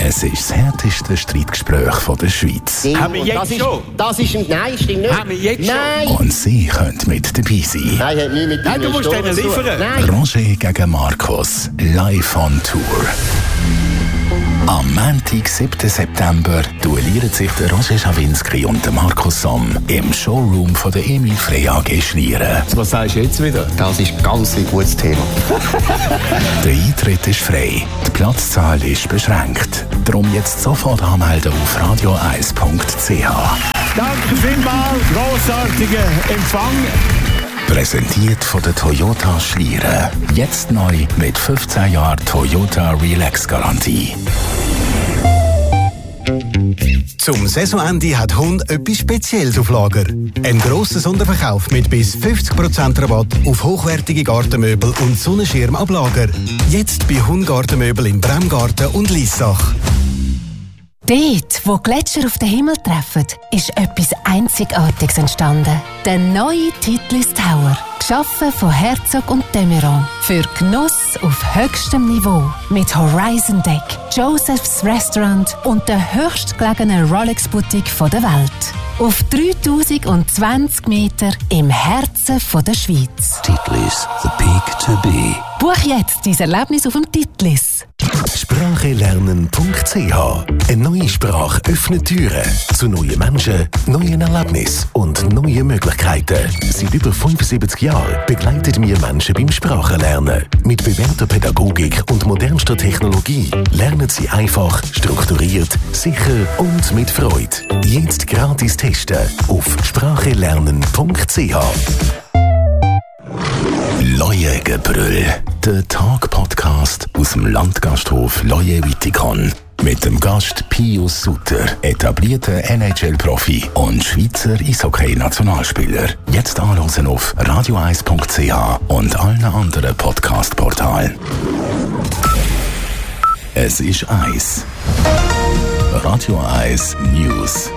Es ist das härteste Streitgespräch der Schweiz. Haben wir jetzt schon? Nein, stimmt nicht. Haben wir jetzt schon? Und Sie können mit dabei sein. Nein, hat nichts mit Nein, du musst denen liefern. Nein. Roger gegen Markus, live on Tour. Am Montag, 7. September, duellieren sich der Roger Schawinski und der Markus Somm im Showroom von der Emil Frey AG Schlieren. Was sagst du jetzt wieder? Das ist ganz ein gutes Thema. Der Eintritt ist frei, die Platzzahl ist beschränkt. Darum jetzt sofort anmelden auf radio1.ch. Danke vielmals, grossartiger Empfang. Präsentiert von der Toyota Schlieren. Jetzt neu mit 15 Jahren Toyota Relax Garantie. Zum Saisonende hat Hund etwas Spezielles auf Lager. Ein grosser Sonderverkauf mit bis 50% Rabatt auf hochwertige Gartenmöbel und Sonnenschirm ab Lager. Jetzt bei Hund Gartenmöbel im Bremgarten und Liessach. Dort, wo Gletscher auf den Himmel treffen, ist etwas Einzigartiges entstanden. Der neue Titlis Tower. Geschaffen von Herzog und de Meuron. Für Genuss auf höchstem Niveau. Mit Horizon Deck, Joseph's Restaurant und der höchstgelegenen Rolex-Boutique der Welt. Auf 3020 Meter im Herzen der Schweiz. Titlis, the peak to be. Buch jetzt dein Erlebnis auf dem Titlis. Sprachelernen.ch. Eine neue Sprache öffnet Türen zu neuen Menschen, neuen Erlebnissen und neuen Möglichkeiten. Seit über 75 Jahren begleiten wir Menschen beim Sprachenlernen. Mit bewährter Pädagogik und modernster Technologie lernen sie einfach, strukturiert, sicher und mit Freude. Jetzt gratis testen auf sprachelernen.ch. Leuengebrüll, der Tag-Podcast aus dem Landgasthof Leue-Wittikon. Mit dem Gast Pius Sutter, etablierter NHL-Profi und Schweizer Eishockey-Nationalspieler. Jetzt anhören auf radio1.ch und allen anderen Podcast-Portalen. Es ist Eis. Radio 1 News.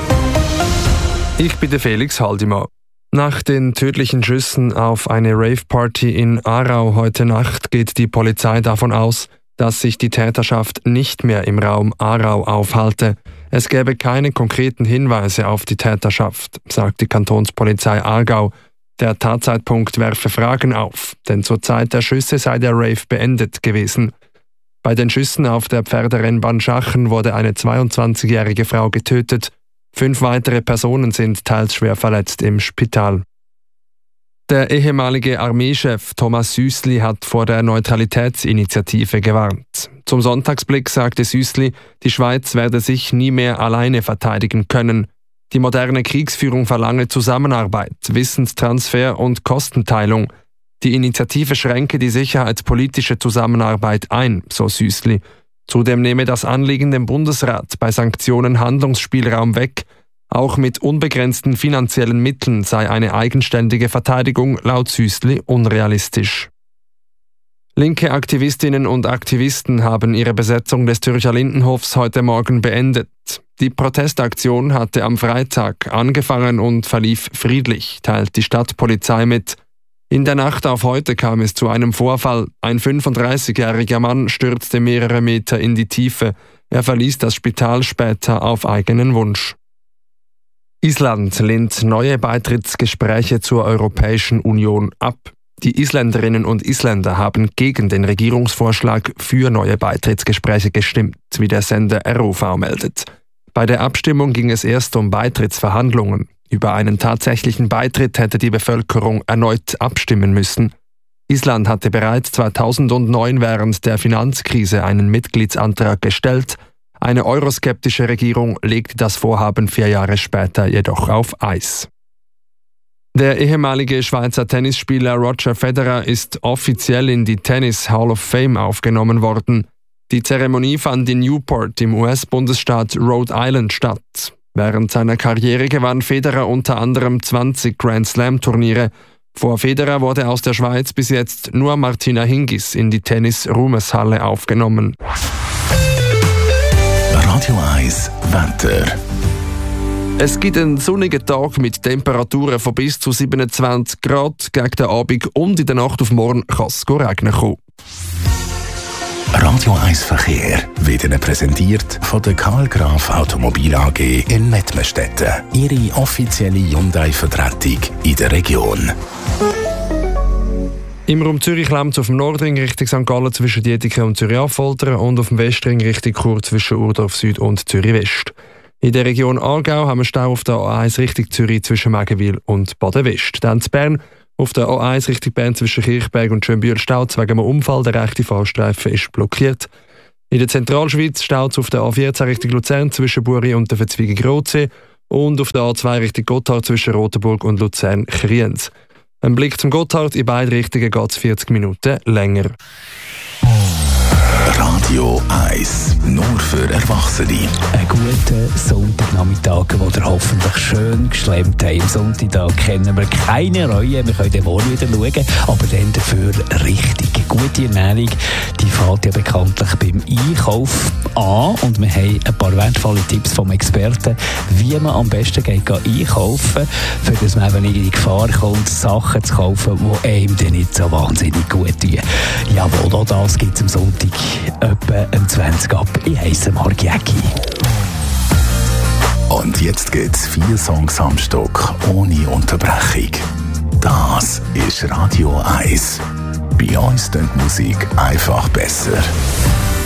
Ich bin der Felix Haldimann. Nach den tödlichen Schüssen auf eine Rave-Party in Aarau heute Nacht geht die Polizei davon aus, dass sich die Täterschaft nicht mehr im Raum Aarau aufhalte. Es gäbe keine konkreten Hinweise auf die Täterschaft, sagt die Kantonspolizei Aargau. Der Tatzeitpunkt werfe Fragen auf, denn zur Zeit der Schüsse sei der Rave beendet gewesen. Bei den Schüssen auf der Pferderennbahn Schachen wurde eine 22-jährige Frau getötet. 5 weitere Personen sind teils schwer verletzt im Spital. Der ehemalige Armeechef Thomas Süssli hat vor der Neutralitätsinitiative gewarnt. Zum Sonntagsblick sagte Süssli, die Schweiz werde sich nie mehr alleine verteidigen können. Die moderne Kriegsführung verlange Zusammenarbeit, Wissenstransfer und Kostenteilung. Die Initiative schränke die sicherheitspolitische Zusammenarbeit ein, so Süssli. Zudem nehme das Anliegen dem Bundesrat bei Sanktionen Handlungsspielraum weg. Auch mit unbegrenzten finanziellen Mitteln sei eine eigenständige Verteidigung laut Süssli unrealistisch. Linke Aktivistinnen und Aktivisten haben ihre Besetzung des Zürcher Lindenhofs heute Morgen beendet. Die Protestaktion hatte am Freitag angefangen und verlief friedlich, teilt die Stadtpolizei mit. In der Nacht auf heute kam es zu einem Vorfall. Ein 35-jähriger Mann stürzte mehrere Meter in die Tiefe. Er verließ das Spital später auf eigenen Wunsch. Island lehnt neue Beitrittsgespräche zur Europäischen Union ab. Die Isländerinnen und Isländer haben gegen den Regierungsvorschlag für neue Beitrittsgespräche gestimmt, wie der Sender ROV meldet. Bei der Abstimmung ging es erst um Beitrittsverhandlungen. Über einen tatsächlichen Beitritt hätte die Bevölkerung erneut abstimmen müssen. Island hatte bereits 2009 während der Finanzkrise einen Mitgliedsantrag gestellt. Eine euroskeptische Regierung legte das Vorhaben 4 Jahre später jedoch auf Eis. Der ehemalige Schweizer Tennisspieler Roger Federer ist offiziell in die Tennis Hall of Fame aufgenommen worden. Die Zeremonie fand in Newport im US-Bundesstaat Rhode Island statt. Während seiner Karriere gewann Federer unter anderem 20 Grand-Slam-Turniere. Vor Federer wurde aus der Schweiz bis jetzt nur Martina Hingis in die Tennis-Ruhmeshalle aufgenommen. Radio 1 Wetter. Es gibt einen sonnigen Tag mit Temperaturen von bis zu 27 Grad. Gegen den Abend und in der Nacht auf morgen kann es regnen kommen. Radio 1 Verkehr wird Ihnen präsentiert von der Karl Graf Automobil AG in Mettmerstetten. Ihre offizielle Hyundai-Vertretung in der Region. Im Raum Zürich klemmt es auf dem Nordring Richtung St. Gallen zwischen Dietike und Zürich-Affoltern und auf dem Westring Richtung Chur zwischen Urdorf Süd und Zürich-West. In der Region Aargau haben wir Stau auf der A1 Richtung Zürich zwischen Mägenwil und Baden-West. Dann zu Bern auf der A1 Richtung Bern zwischen Kirchberg und Schönbühl staut wegen einem Unfall. Der rechte Fahrstreifen ist blockiert. In der Zentralschweiz staut es auf der A14 Richtung Luzern zwischen Buri und der Verzweigung Rotsee und auf der A2 Richtung Gotthard zwischen Rotenburg und Luzern-Kriens. Ein Blick zum Gotthard, in beide Richtungen geht es 40 Minuten länger. Radio 1, nur für Erwachsene. Einen guten Sonntagnachmittag, den ihr hoffentlich schön geschlemmt habt. Am Sonntag kennen wir keine Reue, wir können den morgen wieder schauen, aber dann dafür richtig. Gute Ernährung, die fällt ja bekanntlich beim Einkauf an und wir haben ein paar wertvolle Tipps vom Experten, wie man am besten geht einkaufen, für dass man eben nicht in die Gefahr kommt, Sachen zu kaufen, die einem dann nicht so wahnsinnig gut tun. Jawohl, auch das gibt es am Sonntag etwa um 20 ab. Ich heisse Marc Jäcki. Und jetzt gibt's 4 Songs am Stück ohne Unterbrechung. Das ist Radio 1. Bei uns klingt Musik einfach besser.